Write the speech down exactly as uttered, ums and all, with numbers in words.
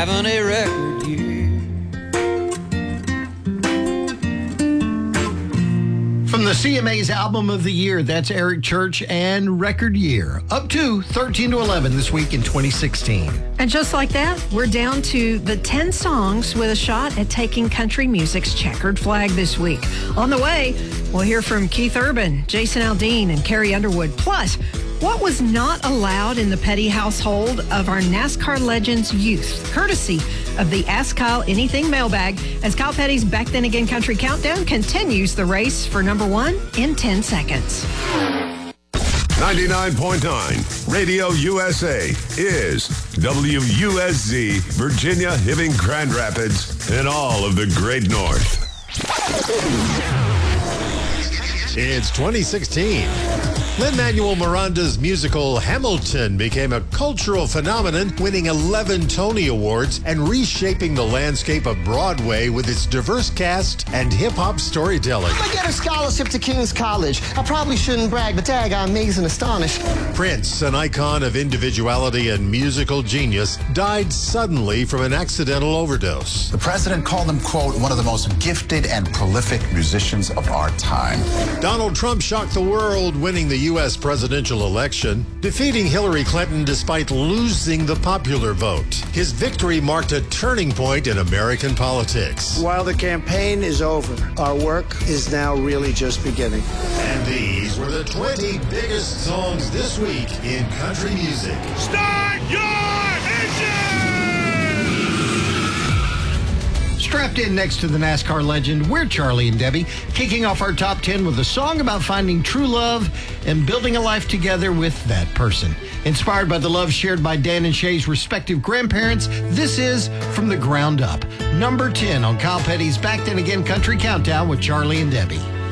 having a record year. From the C M A's Album of the Year, that's Eric Church and Record Year. Up to thirteen to eleven this week in twenty sixteen. And just like that, we're down to the ten songs with a shot at taking country music's checkered flag this week. On the way, we'll hear from Keith Urban, Jason Aldean, and Carrie Underwood. Plus, what was not allowed in the petty household of our NASCAR legends' youth, courtesy of the Ask Kyle Anything mailbag, as Kyle Petty's Back Then Again Country Countdown continues the race for number one in ten seconds. ninety-nine point nine Radio U S A is W U S Z, Virginia, Hibbing, Grand Rapids, and all of the Great North. It's twenty sixteen. Lin-Manuel Miranda's musical Hamilton became a cultural phenomenon, winning eleven Tony Awards and reshaping the landscape of Broadway with its diverse cast and hip-hop storytelling. I get a scholarship to King's College. I probably shouldn't brag, but dag, I'm amazed and astonished. Prince, an icon of individuality and musical genius, died suddenly from an accidental overdose. The president called him, quote, one of the most gifted and prolific musicians of our time. Donald Trump shocked the world, winning the U S presidential election, defeating Hillary Clinton despite losing the popular vote. His victory marked a turning point in American politics. While the campaign is over, our work is now really just beginning. And these were the twenty biggest songs this week in country music. Start your engine! Strapped in next to the NASCAR legend, we're Charlie and Debbie, kicking off our top ten with a song about finding true love and building a life together with that person. Inspired by the love shared by Dan and Shay's respective grandparents, this is From the Ground Up, number ten on Kyle Petty's Back Then Again Country Countdown with Charlie and Debbie.